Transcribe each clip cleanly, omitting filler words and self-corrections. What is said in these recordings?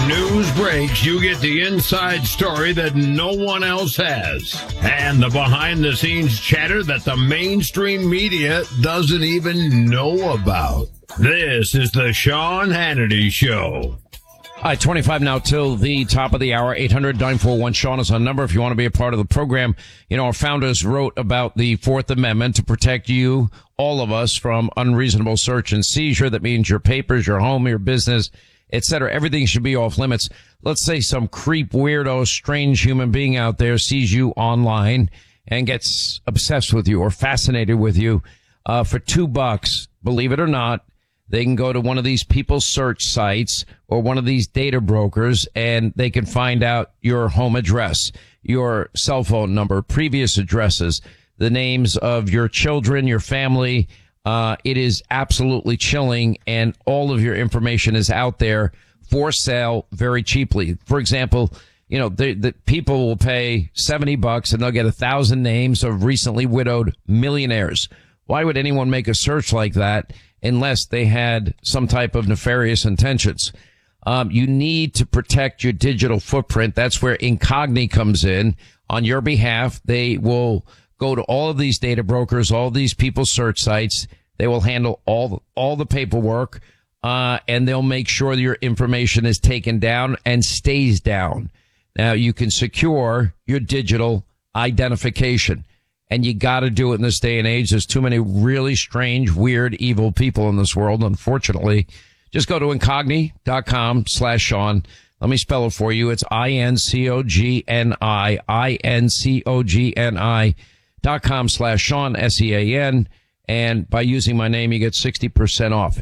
news breaks, you get the inside story that no one else has. And the behind-the-scenes chatter that the mainstream media doesn't even know about. This is the Sean Hannity Show. All right, 25 now till the top of the hour. 800-941-SEAN is our number if you want to be a part of the program. You know, our founders wrote about the Fourth Amendment to protect you, all of us, from unreasonable search and seizure. That means your papers, your home, your business, etc. Everything should be off limits. Let's say some creep, weirdo, strange human being out there sees you online and gets obsessed with you or fascinated with you. For $2, believe it or not, they can go to one of these people search sites or one of these data brokers, and they can find out your home address, your cell phone number, previous addresses, the names of your children, your family. It is absolutely chilling, and all of your information is out there for sale very cheaply. For example, you know, the people will pay $70 and they'll get 1,000 names of recently widowed millionaires. Why would anyone make a search like that unless they had some type of nefarious intentions? You need to protect your digital footprint. That's where Incogni comes in. On your behalf, they will go to all of these data brokers, all these people search sites. They will handle all the paperwork, and they'll make sure that your information is taken down and stays down. Now, you can secure your digital identification. And you got to do it in this day and age. There's too many really strange, weird, evil people in this world, unfortunately. Just go to incogni.com/Sean. Let me spell it for you. It's INCOGNI, INCOGNI.com/Sean, SEAN. And by using my name, you get 60% off.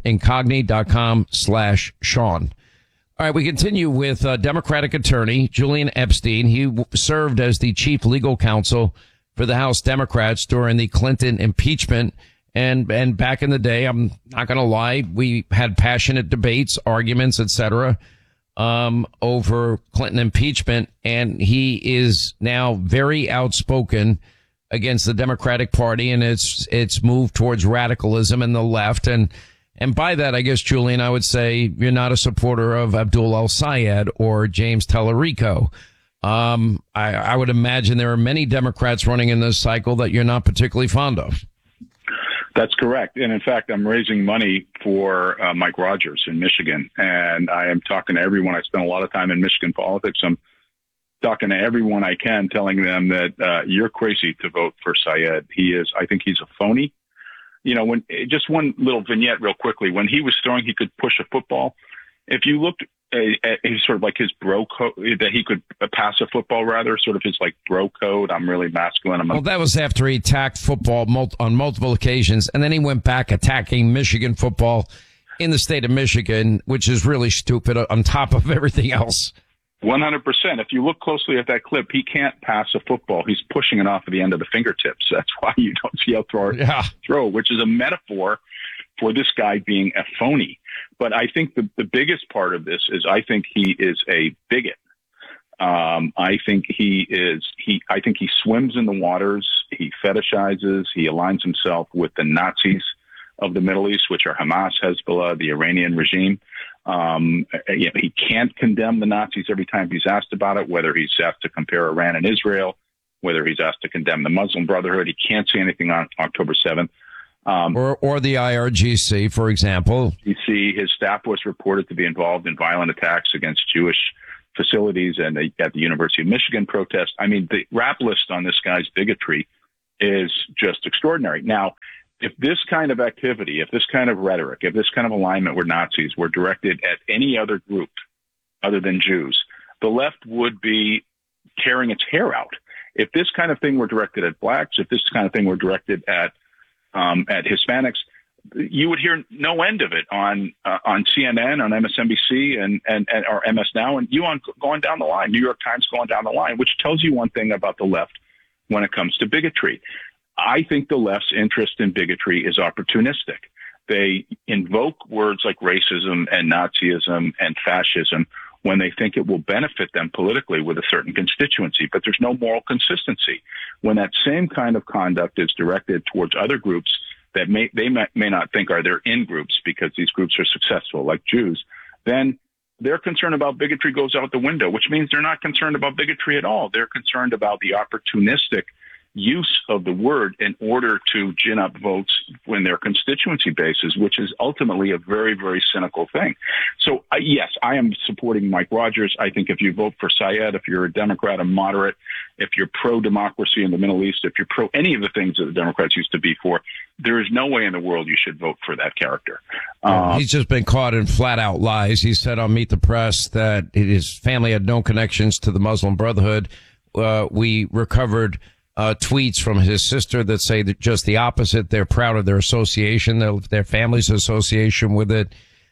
Incogni.com/Sean. All right, we continue with Democratic attorney Julian Epstein. He served as the chief legal counsel for the House Democrats during the Clinton impeachment. And back in the day, I'm not going to lie, we had passionate debates, arguments, etc., over Clinton impeachment. And he is now very outspoken against the Democratic Party and its move towards radicalism and the left. And by that, I guess, Julian, I would say you're not a supporter of Abdul El-Sayed or James Tallarico. I would imagine there are many Democrats running in this cycle that you're not particularly fond of. That's correct. And in fact, I'm raising money for Mike Rogers in Michigan. And I am talking to everyone. I spend a lot of time in Michigan politics. I'm talking to everyone I can, telling them that you're crazy to vote for Syed. I think he's a phony. You know, just one little vignette real quickly. When he was throwing, he could push a football. If you looked he's sort of like his bro code, that he could pass a football, rather, sort of his like bro code. I'm really masculine. Well, that was after he attacked football on multiple occasions, and then he went back attacking Michigan football in the state of Michigan, which is really stupid on top of everything else. 100%. If you look closely at that clip, he can't pass a football. He's pushing it off at the end of the fingertips. That's why you don't see a throw, which is a metaphor for this guy being a phony. But I think the biggest part of this is I think he is a bigot. I think he swims in the waters. He fetishizes. He aligns himself with the Nazis of the Middle East, which are Hamas, Hezbollah, the Iranian regime. He can't condemn the Nazis every time he's asked about it, whether he's asked to compare Iran and Israel, whether he's asked to condemn the Muslim Brotherhood. He can't say anything on October 7th. Or the IRGC, for example. You see, his staff was reported to be involved in violent attacks against Jewish facilities and at the University of Michigan protest. I mean, the rap list on this guy's bigotry is just extraordinary. Now, if this kind of activity, if this kind of rhetoric, if this kind of alignment with Nazis were directed at any other group other than Jews, the left would be tearing its hair out. If this kind of thing were directed at blacks, if this kind of thing were directed at Hispanics, you would hear no end of it on CNN, on MSNBC, and or MS Now, and going down the line, New York Times going down the line, which tells you one thing about the left when it comes to bigotry. I think the left's interest in bigotry is opportunistic. They invoke words like racism and Nazism and fascism when they think it will benefit them politically with a certain constituency, but there's no moral consistency. When that same kind of conduct is directed towards other groups that may not think are their in groups because these groups are successful, like Jews, then their concern about bigotry goes out the window, which means they're not concerned about bigotry at all. They're concerned about the opportunistic use of the word in order to gin up votes in their constituency bases, which is ultimately a very, very cynical thing. So, yes, I am supporting Mike Rogers. I think if you vote for Syed, if you're a Democrat, a moderate, if you're pro-democracy in the Middle East, if you're pro any of the things that the Democrats used to be for, there is no way in the world you should vote for that character. He's just been caught in flat-out lies. He said on Meet the Press that his family had no connections to the Muslim Brotherhood. We recovered tweets from his sister that say that just the opposite. They're proud of their association, their family's association with it.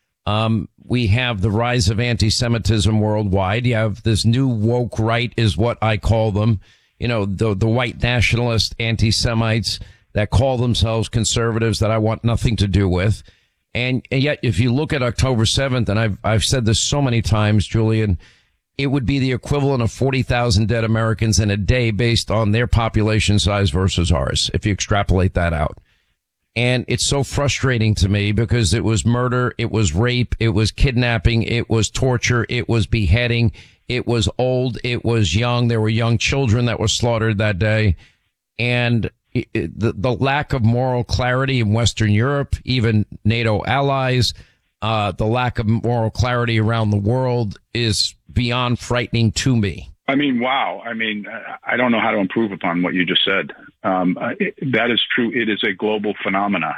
We have the rise of anti-Semitism worldwide. You have this new woke right is what I call them. You know, the white nationalist anti-Semites that call themselves conservatives that I want nothing to do with. And yet, if you look at October 7th, and I've said this so many times, Julian, it would be the equivalent of 40,000 dead Americans in a day based on their population size versus ours, if you extrapolate that out. And it's so frustrating to me because it was murder, it was rape, it was kidnapping, it was torture, it was beheading, it was old, it was young. There were young children that were slaughtered that day. And the lack of moral clarity in Western Europe, even NATO allies, the lack of moral clarity around the world is beyond frightening to me. I mean, wow. I mean, I don't know how to improve upon what you just said. That is true. It is a global phenomena.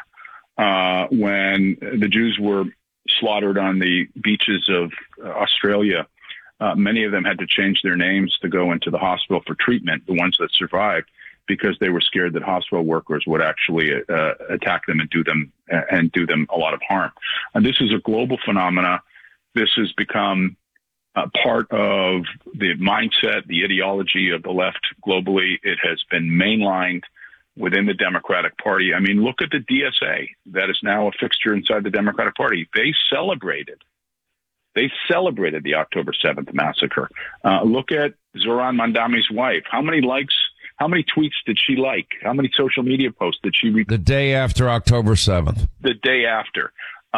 When the Jews were slaughtered on the beaches of Australia, many of them had to change their names to go into the hospital for treatment, the ones that survived, because they were scared that hospital workers would actually attack them and do them a lot of harm. And this is a global phenomena. This has become part of the mindset, the ideology of the left globally. It has been mainlined within the Democratic Party. I mean, look at the DSA that is now a fixture inside the Democratic Party. They celebrated the October 7th massacre. Look at Zoran Mandami's wife. How many tweets did she like? How many social media posts did she read? The day after October 7th. The day after.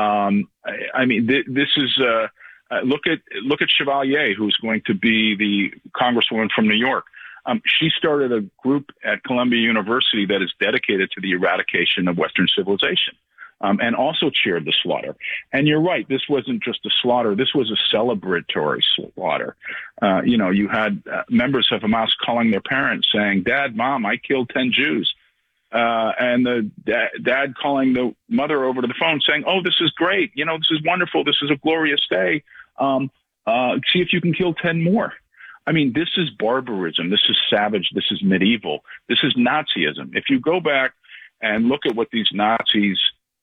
I mean, this is, look at Chevalier, who's going to be the congresswoman from New York. She started a group at Columbia University that is dedicated to the eradication of Western civilization. And also chaired the slaughter. And you're right, this wasn't just a slaughter, this was a celebratory slaughter. You had members of Hamas calling their parents saying, "Dad, Mom, I killed 10 Jews." And the dad calling the mother over to the phone saying, "Oh, this is great. This is wonderful. This is a glorious day. See if you can kill 10 more. I mean, this is barbarism. This is savage. This is medieval. This is Nazism. If you go back and look at what these Nazis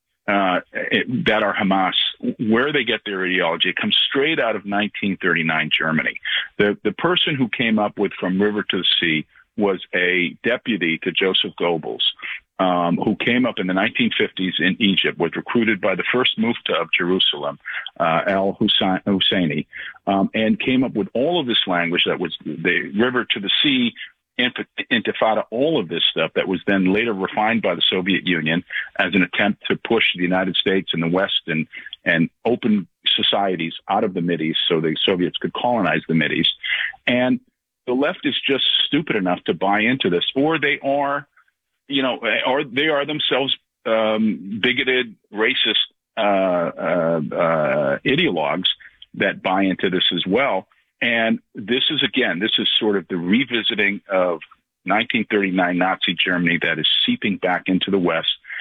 that are Hamas, where they get their ideology, it comes straight out of 1939 Germany. The person who came up with From River to the Sea was a deputy to Joseph Goebbels, who came up in the 1950s in Egypt, was recruited by the first Mufti of Jerusalem, El Husseini, and came up with all of this language that was the river to the sea, Intifada, all of this stuff that was then later refined by the Soviet Union as an attempt to push the United States and the West and open societies out of the Mideast so the Soviets could colonize the Mideast. And the left is just stupid enough to buy into this, or they are, or they are themselves bigoted, racist ideologues that buy into this as well. And this is sort of the revisiting of 1939 Nazi Germany that is seeping back into the West.